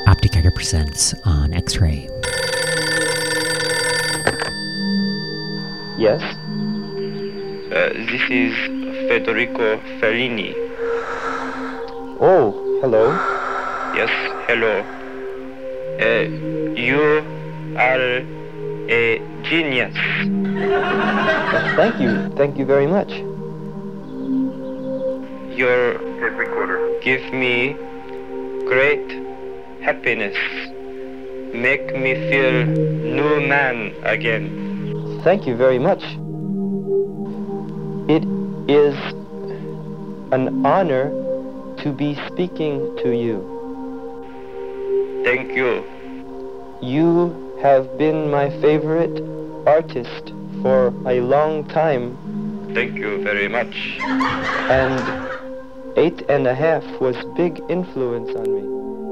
Optic Echo presents on X-Ray. Yes? This is Federico Fellini. Oh, hello. Yes, hello. You are a genius. Thank you very much. Your tape recorder give me great happiness. Make me feel new man again. Thank you very much. It is an honor to be speaking to you. Thank you. You have been my favorite artist for a long time. Thank you very much. And 8.5 was big influence on me.